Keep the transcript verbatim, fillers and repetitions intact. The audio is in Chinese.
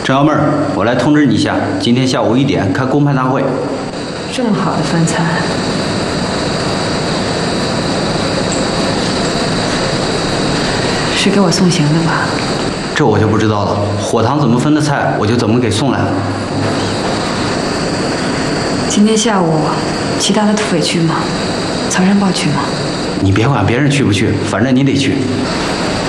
陈幺妹儿，我来通知你一下，今天下午一点开公派大会。 这么好的饭菜，是给我送行的吧？ 这我就不知道了，火堂怎么分的菜，我就怎么给送来了。 今天下午，其他的土匪去吗？曹山豹去吗？ 你别管别人去不去，反正你得去。